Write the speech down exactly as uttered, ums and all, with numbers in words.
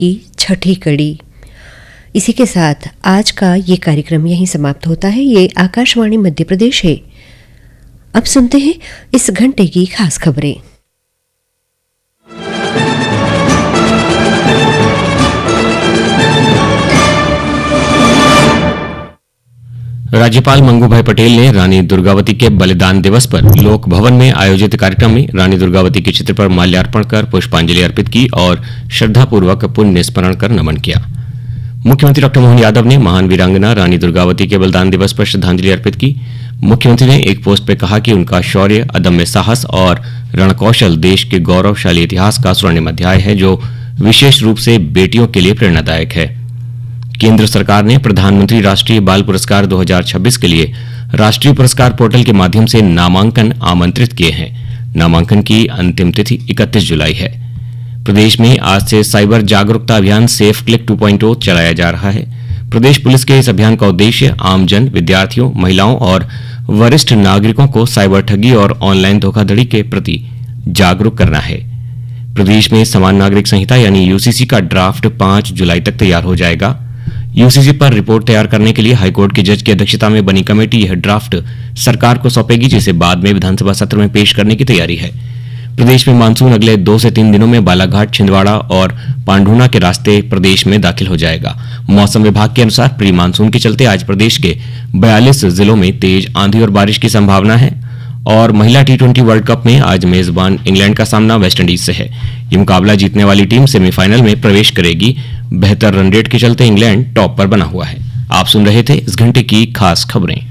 की छठी कड़ी। इसी के साथ आज का ये कार्यक्रम यहीं समाप्त होता है। ये आकाशवाणी मध्य प्रदेश है। अब सुनते हैं इस घंटे की खास खबरें। राज्यपाल मंगूभाई पटेल ने रानी दुर्गावती के बलिदान दिवस पर लोक भवन में आयोजित कार्यक्रम में रानी दुर्गावती के चित्र पर माल्यार्पण कर पुष्पांजलि अर्पित की और श्रद्धापूर्वक पुण्य स्मरण कर नमन किया। मुख्यमंत्री डॉक्टर मोहन यादव ने महान वीरांगना रानी दुर्गावती के बलिदान दिवस पर श्रद्धांजलि अर्पित की। मुख्यमंत्री ने एक पोस्ट में कहा कि उनका शौर्य, अदम्य साहस और रणकौशल देश के गौरवशाली इतिहास का स्वर्णिम अध्याय है, जो विशेष रूप से बेटियों के लिए प्रेरणादायक है। केंद्र सरकार ने प्रधानमंत्री राष्ट्रीय बाल पुरस्कार दो हज़ार छब्बीस के लिए राष्ट्रीय पुरस्कार पोर्टल के माध्यम से नामांकन आमंत्रित किए हैं। नामांकन की अंतिम तिथि इकतीस जुलाई है। प्रदेश में आज से साइबर जागरूकता अभियान सेफ क्लिक टू पॉइंट ओ चलाया जा रहा है। प्रदेश पुलिस के इस अभियान का उद्देश्य आमजन, विद्यार्थियों, महिलाओं और वरिष्ठ नागरिकों को साइबर ठगी और ऑनलाइन धोखाधड़ी के प्रति जागरूक करना है। प्रदेश में समान नागरिक संहिता यानी यूसीसी का ड्राफ्ट पांच जुलाई तक तैयार हो जाएगा। यूसीसी पर रिपोर्ट तैयार करने के लिए हाईकोर्ट के जज की अध्यक्षता में बनी कमेटी यह ड्राफ्ट सरकार को सौंपेगी, जिसे बाद में विधानसभा सत्र में पेश करने की तैयारी है। प्रदेश में मानसून अगले दो से तीन दिनों में बालाघाट, छिंदवाड़ा और पांढुना के रास्ते प्रदेश में दाखिल हो जाएगा। मौसम विभाग के अनुसार प्री मानसून के चलते आज प्रदेश के बयालीस जिलों में तेज आंधी और बारिश की संभावना है। और महिला टी ट्वेंटी वर्ल्ड कप में आज मेजबान इंग्लैंड का सामना वेस्टइंडीज से है। ये मुकाबला जीतने वाली टीम सेमीफाइनल में प्रवेश करेगी। बेहतर रन रेट के चलते इंग्लैंड टॉप पर बना हुआ है। आप सुन रहे थे इस घंटे की खास खबरें।